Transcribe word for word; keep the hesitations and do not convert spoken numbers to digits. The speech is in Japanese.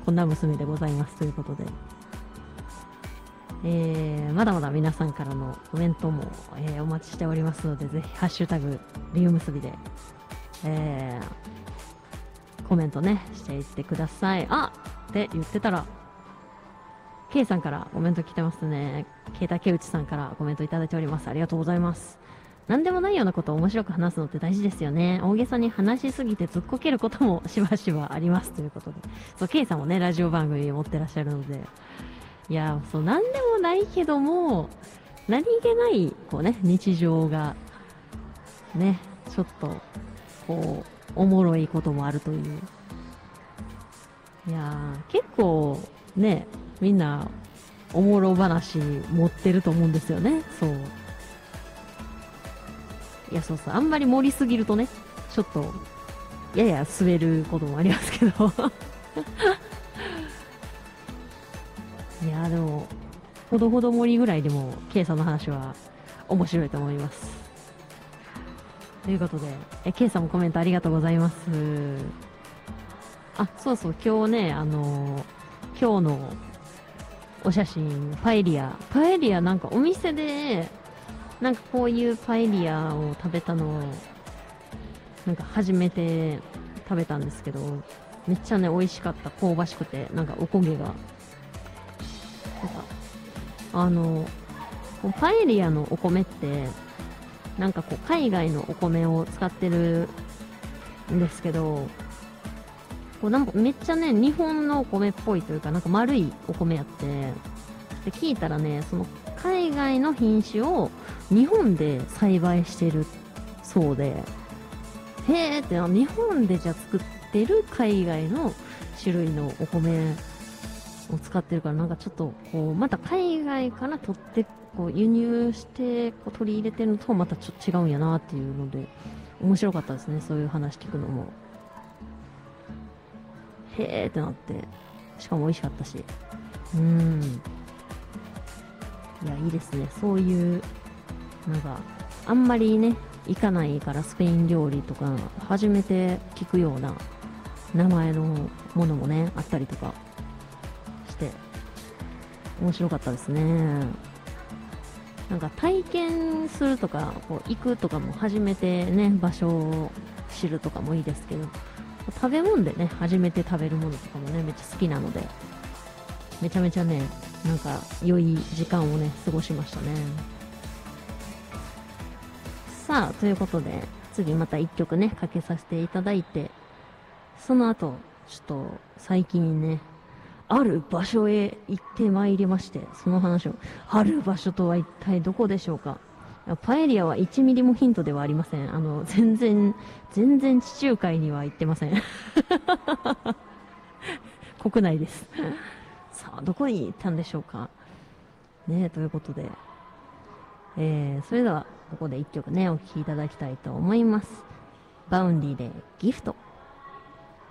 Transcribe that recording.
こんな娘でございますということで、えー、まだまだ皆さんからのコメントも、えー、お待ちしておりますので、ぜひハッシュタグ理由結びで、えー、コメントねしていってください。あって言ってたら K さんからコメント来てますね。ケ竹内さんからコメントいただいております。ありがとうございます。何でもないようなことを面白く話すのって大事ですよね。大げさに話しすぎてずっこけることもしばしばありますということで、そう K さんもねラジオ番組持ってらっしゃるので、いやそう何でもないけども何気ないこうね日常がねちょっとこうおもろいこともあるという。いやー結構ねみんなおもろ話持ってると思うんですよね。そういやそうそうあんまり盛りすぎるとねちょっとやや滑ることもありますけどいやーでもほどほど盛りぐらいでも K さんの話は面白いと思います。ということでえ K さんもコメントありがとうございます。あそうそう今日ねあのー、今日のお写真パエリアパエリアなんかお店でなんかこういうパエリアを食べたのをなんか初めて食べたんですけど、めっちゃね美味しかった。香ばしくてなんかおこげがなんかあのパエリアのお米ってなんかこう海外のお米を使ってるんですけど、こうなんかめっちゃね日本のお米っぽいというかなんか丸いお米やって、で聞いたらねその海外の品種を日本で栽培してるそうで、へーって日本でじゃあ作ってる海外の種類のお米を使ってるから、なんかちょっとこうまた海外から取ってこう輸入してこう取り入れてるのとまたちょっと違うんやなっていうので面白かったですね。そういう話聞くのもへーってなって、しかも美味しかったし、うーんいやいいですね。そういうなんかあんまりね行かないからスペイン料理とか初めて聞くような名前のものもねあったりとかして面白かったですね。なんか体験するとかこう行くとかも初めてね場所を知るとかもいいですけど、食べ物でね初めて食べるものとかもねめっちゃ好きなので、めちゃめちゃねなんか良い時間をね過ごしましたね。さあということで次またいっきょくねかけさせていただいて、その後ちょっと最近ねある場所へ行ってまいりまして、その話を、ある場所とは一体どこでしょうか。パエリアはいちミリもヒントではありません。あの全然全然地中海には行ってません国内ですさあどこに行ったんでしょうかね。ということで、えー、それではここでいっきょくねお聴きいただきたいと思います。バウンディでギフト。